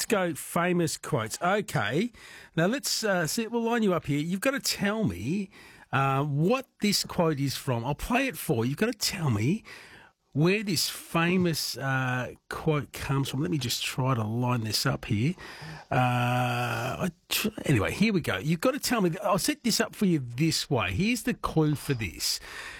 let's go famous quotes. Okay. Now, let's see. We'll line you up here. You've got to tell me what this quote is from. I'll play it for you. You've got to tell me where this famous quote comes from. Let me just try to line this up here. Anyway, here we go. You've got to tell me. I'll set this up for you this way. Here's the clue for this.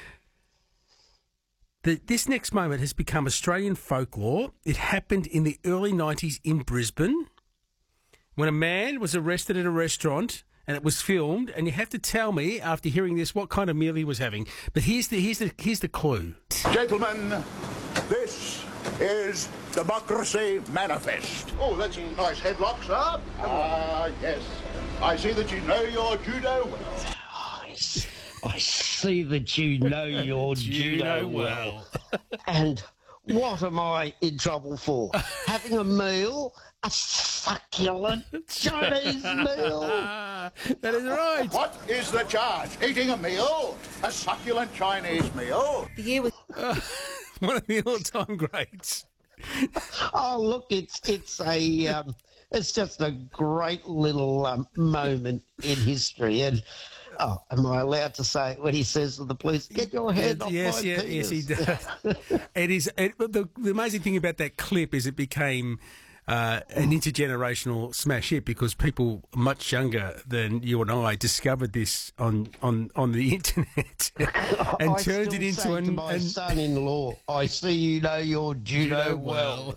This next moment has become Australian folklore. It happened in the early 90s in Brisbane when a man was arrested at a restaurant and it was filmed, and you have to tell me after hearing this what kind of meal he was having. But here's the clue. Gentlemen, this is Democracy Manifest. Oh, that's a nice headlock, sir. Yes. I see that you know your judo well. I see that you know your judo well. And what am I in trouble for? Having a meal? A succulent Chinese meal? That is right. What is the charge? Eating a meal? A succulent Chinese meal? The year was One of the all-time greats. Oh, look, it's just a great little moment in history. And am I allowed to say when he says to the police, "Get your head off my penis"? Yes, he does. The amazing thing about that clip is it became an intergenerational smash hit because people much younger than you and I discovered this on the internet and turned it into to my son-in-law, I see you know your judo well.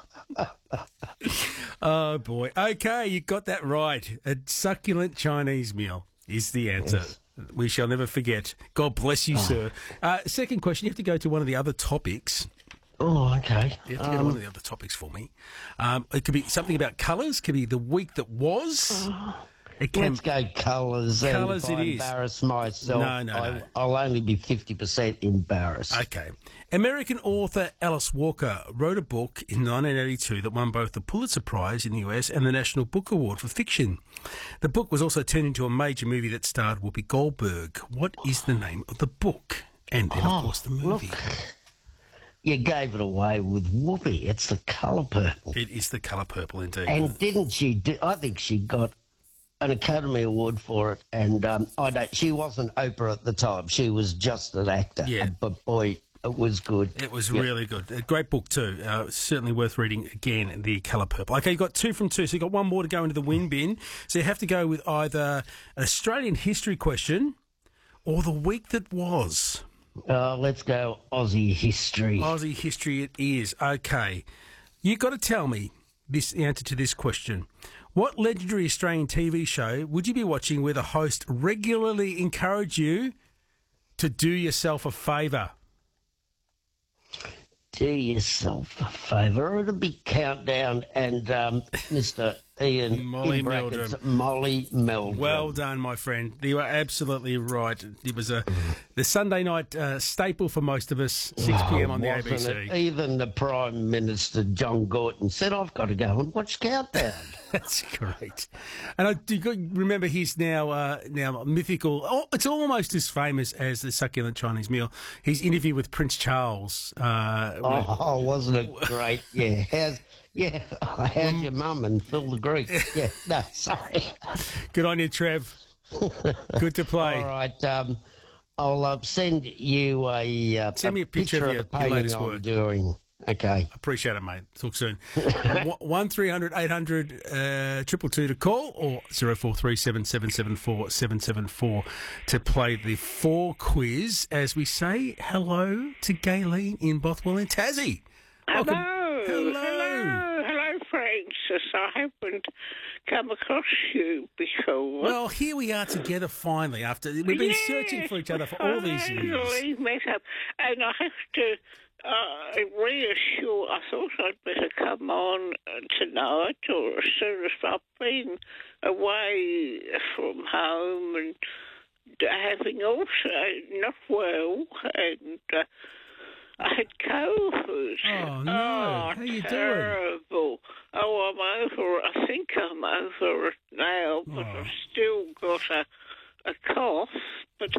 Oh, boy. Okay, you got that right. A succulent Chinese meal is the answer. Yes. We shall never forget. God bless you, sir. Second question, you have to go to one of the other topics. Oh, okay. You have to go to one of the other topics for me. It could be something about colours. Could be the week that was. Let's go colours. Colours if I it is. Embarrass myself. No. I'll only be 50% embarrassed. Okay. American author Alice Walker wrote a book in 1982 that won both the Pulitzer Prize in the US and the National Book Award for fiction. The book was also turned into a major movie that starred Whoopi Goldberg. What is the name of the book? And then, of course, the movie. Look, you gave it away with Whoopi. It's The Colour Purple. It is The Colour Purple, indeed. And didn't she I think she got an Academy Award for it, and she wasn't Oprah at the time. She was just an actor. Yeah. But boy, it was good. It was really good. A great book too. Certainly worth reading again, The Colour Purple. Okay, you've got 2 from 2, so you've got one more to go into the win bin. So you have to go with either an Australian history question or the week that was. Let's go Aussie history. Aussie history it is. Okay. You've got to tell me the answer to this question. What legendary Australian TV show would you be watching where the host regularly encouraged you to do yourself a favour? Do yourself a favour. It'll be Countdown and Mr. Ian Molly in brackets, Meldrum. Molly Meldrum. Well done, my friend. You are absolutely right. It was the Sunday night staple for most of us, 6 p.m. on the Wasn't ABC. it? Even the Prime Minister, John Gorton, said, I've got to go and watch Countdown. That's great. And do you remember his now mythical, it's almost as famous as the succulent Chinese meal, his interview with Prince Charles. Wasn't it great? Yeah. How's your mum and Phil the Greek? Yeah, no, sorry. Good on you, Trev. Good to play. All right, I'll send you send me a picture of the your painting latest I'm work. doing. Okay. Appreciate it, mate. Talk soon. 1300 800 222 to call or 0437 774 774 to play the 4 quiz as we say hello to Gayleen in Bothwell in Tassie. Hello. Hello, Francis. I haven't come across you before. Well, here we are together finally after we've been searching for each other for all these years. Finally met up. And I have to reassure, I thought I'd better come on tonight or as soon as I've been away from home and having also not well and I had COVID. Oh, no. How are you terrible. Oh, I'm over it. I think I'm over it now, but I've still got a cough. But,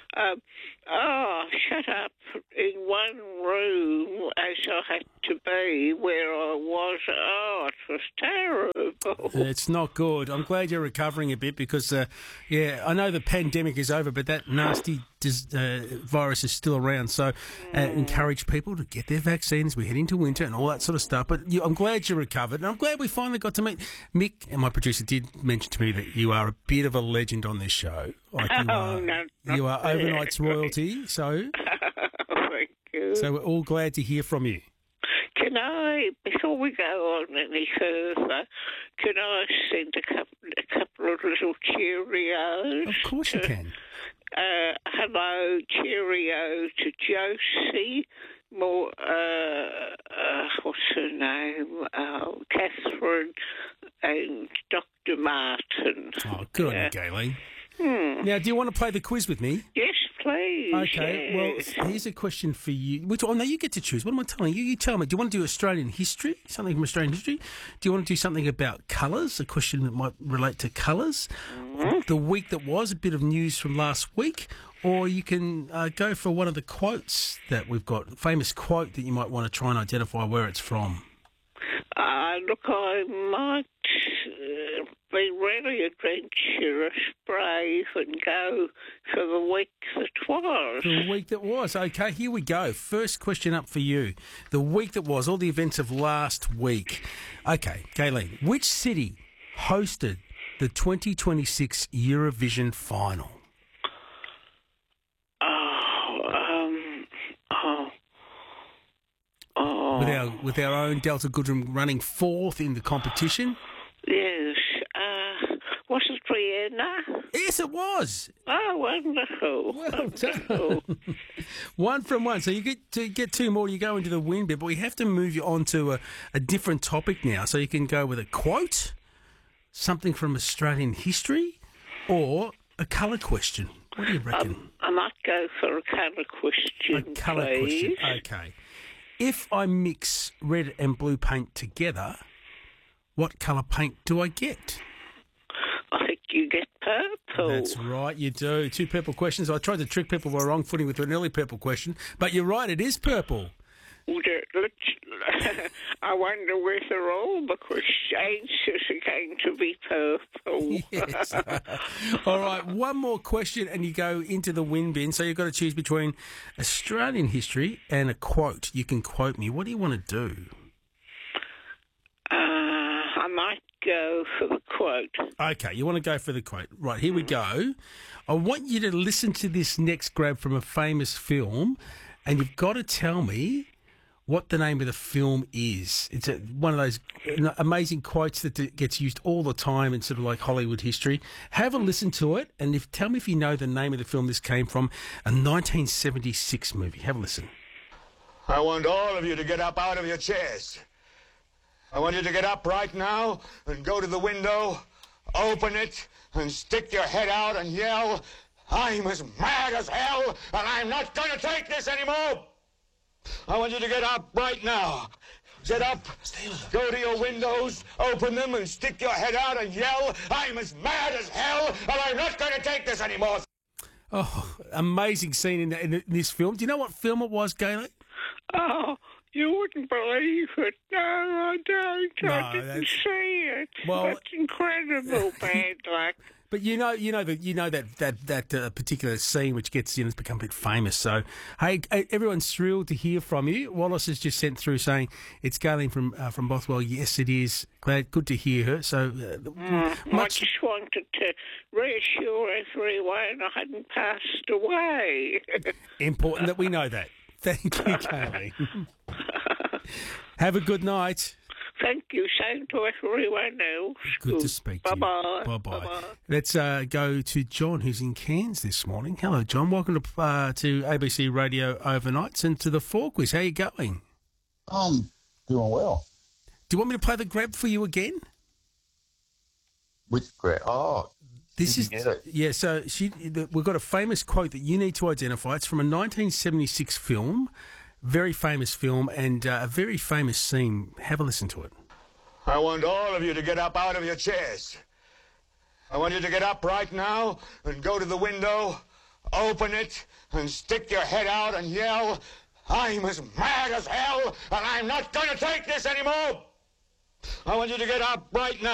shut up in one room as I had to be where I was. Oh, it's was terrible. It's not good. I'm glad you're recovering a bit because, I know the pandemic is over, but that nasty virus is still around. So encourage people to get their vaccines. We head into winter and all that sort of stuff. But I'm glad you recovered. And I'm glad we finally got to meet Mick. And my producer did mention to me that you are a bit of a legend on this show. Like you are overnight's royalty. So, Thank you. so we're all glad to hear from you. Can I, before we go on any further, can I send a couple of little Cheerios? Of course you can. Hello, Cheerio to Josie. More, what's her name? Catherine and Dr. Martin. Oh, good on you, Gayleen. Now, do you want to play the quiz with me? Yes, please. Okay, yes. well, here's a question for you. Oh, no, you get to choose. What am I telling you? You tell me. Do you want to do Australian history? Something from Australian history? Do you want to do something about colours? A question that might relate to colours? The week that was, a bit of news from last week? Or you can go for one of the quotes that we've got, a famous quote that you might want to try and identify where it's from. Look, I might be really adventurous, brave, and go for the week that was. The week that was. Okay, here we go. First question up for you. The week that was, all the events of last week. Okay, Gayleen, which city hosted the 2026 Eurovision final? With our own Delta Goodrem running fourth in the competition? Yes. Was it Vienna? Yes, it was. Oh, wonderful. Well done. One from one. So you get two more, you go into the win bit, but we have to move you on to a different topic now. So you can go with a quote, something from Australian history, or a colour question. What do you reckon? I might go for a colour question, A colour please. question. Okay. If I mix red and blue paint together, what colour paint do I get? I think you get purple. That's right, you do. Two purple questions. I tried to trick people by wrong footing with an early purple question, but you're right, it is purple. I wonder whether all the answers are going to be purple. Yes. All right, one more question and you go into the win bin. So you've got to choose between Australian history and a quote. You can quote me. What do you want to do? I might go for the quote. Okay, you want to go for the quote. Right, here we go. I want you to listen to this next grab from a famous film, and you've got to tell me what the name of the film is. It's one of those amazing quotes that gets used all the time in sort of like Hollywood history. Have a listen to it, and tell me if you know the name of the film this came from, a 1976 movie. Have a listen. I want all of you to get up out of your chairs. I want you to get up right now and go to the window, open it, and stick your head out and yell, "I'm as mad as hell, and I'm not going to take this anymore!" I want you to get up right now. Get up, go to your windows, open them, and stick your head out and yell, "I'm as mad as hell, and I'm not going to take this anymore!" Oh, amazing scene in this film. Do you know what film it was, Gayleen? Oh, you wouldn't believe it. No, I don't. No, I didn't see it. Well, that's incredible bad luck. But you know that particular scene which gets it's become a bit famous. So hey, everyone's thrilled to hear from you. Wallace has just sent through saying it's Gayleen from Bothwell. Yes, it is. Good to hear her. So I just wanted to reassure everyone I hadn't passed away. Important that we know that. Thank you, Gayleen. Have a good night. Thank you. Same to everyone else. Good to speak to Bye-bye. you. Bye-bye. Bye-bye. Let's go to John, who's in Cairns this morning. Hello, John. Welcome to ABC Radio Overnights and to the Four Quiz. How are you going? I'm doing well. Do you want me to play the grab for you again? Which grab? Oh, this is get it? Yeah. So we've got a famous quote that you need to identify. It's from a 1976 film, very famous film, and a very famous scene. Have a listen to it. I want all of you to get up out of your chairs. I want you to get up right now and go to the window, open it, and stick your head out and yell, "I'm as mad as hell, and I'm not going to take this anymore!" I want you to get up right now.